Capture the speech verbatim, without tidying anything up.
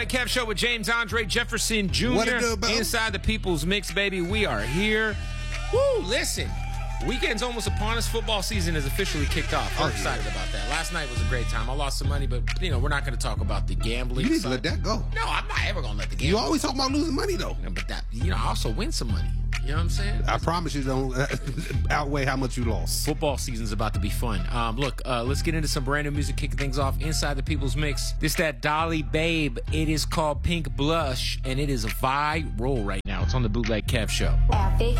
Kev Show with James Andre Jefferson Junior What it do, bro? Inside the People's Mix, baby. We are here. Woo, listen. Weekend's almost upon us. Football season is officially kicked off. We're Oh, excited about that. Last night was a great time. I lost some money, but, you know, we're not going to talk about the gambling. You need to side. let that go. No, I'm not ever going to let the You gambling. always talk about losing money, though. But that, you know, I also win some money. You know what I'm saying? I promise you don't outweigh how much you lost. Football season's about to be fun. Um, look, uh, let's get into some brand new music, kicking things off inside the People's Mix. This that Dolly Babe. It is called Pink Blush, and it is viral right now. It's on the Bootleg Kev Show. Big